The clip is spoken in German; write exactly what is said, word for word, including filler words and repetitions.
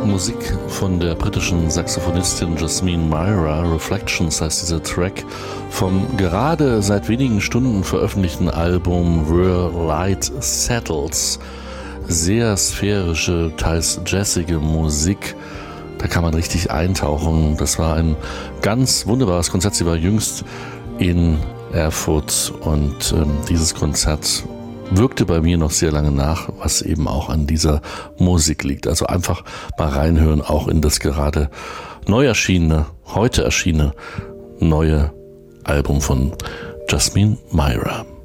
Musik von der britischen Saxophonistin Jasmine Myra. Reflections heißt dieser Track vom gerade seit wenigen Stunden veröffentlichten Album Where Light Settles. Sehr sphärische, teils jazzige Musik. Da kann man richtig eintauchen. Das war ein ganz wunderbares Konzert. Sie war jüngst in Erfurt und ähm, dieses Konzert wirkte bei mir noch sehr lange nach, was eben auch an dieser Musik liegt. Also einfach mal reinhören, auch in das gerade neu erschienene, heute erschienene neue Album von Jasmine Myra.